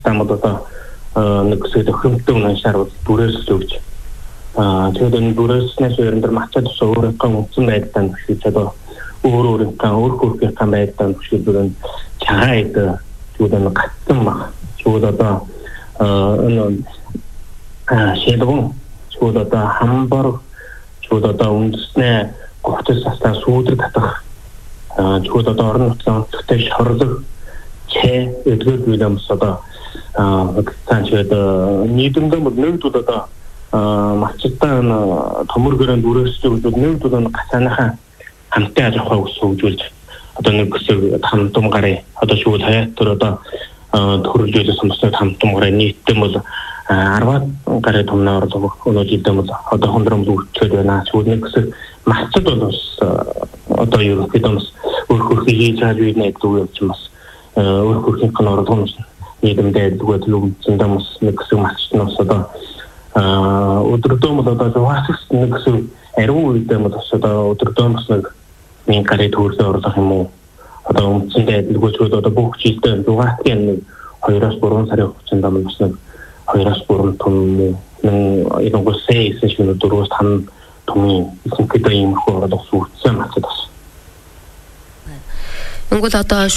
тамад одоо нэг зүйл хэмтэн уншаар бүрээс л өгч тэгээд энэ бүрээснээс өрөндөр мацад ус өөрөө гомцсон байдсан гэж одоо өөр хөрхөн байдсан гэж бүрэн чайд зүгээр нэг гацсан баг. Зүгээр одоо энэ шилбэн зүгээр одоо хамбар зүгээр одоо үндэснээ гоцос састаа сүүдэг татах зүгээр одоо орон нутгийн онцгой шорлог чэ эдгээр зүйлэмс одоо таачид нийтэмдэн нэгдүүд одоо мачтаа томор гэрэн бүрээс зүйлүүд нэгдүүд гасааныхаа хамтаа аж ахуй өсвүүлж одоо нэг хэсэг хамтум гарын одоо шууд хаяат төр одоо төрөлжөөс ସମସ୍ତ хамтум гарын нийтдэн бол 10 гарын томноор өнөө жилдэн бол одоо хондром дүүчээд байна. Шууд нэг хэсэг мацад бол одоо ерөнхийдөө өөр хийж байгаа нэг зүйл юм бас өөр хөрхийн канаар томс нийгэмдээ зүгээр төлөвлөсөн хүмүүс нэг хэсэг мацд нь одоо өдөртөө бол одоо зугаас нэг хэсэг ариун үедээ бол одоо өдөртөө бас нэг гарыг төрлөө орлох юм уу одоо үндсэндээ дэлгүүрчүүд одоо бүх жилдээ зугаасгийн нэг 2-3 сарын хугацаанд бас нэг 2-3 том нэг госээ эсвэл 4-5 том ихэнхдээ ийм хөө орлох үүссэн мацад бас. Монгол одоо